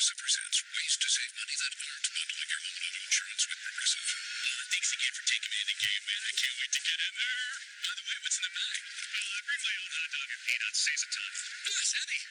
Progressive presents ways to save money that aren't bundling your home and auto insurance with Progressive. Thanks again for taking me to the game, man. I can't wait to get in there. By the way, what's in the bag? Briefly on hot dog and peanuts, save some time. Sandy,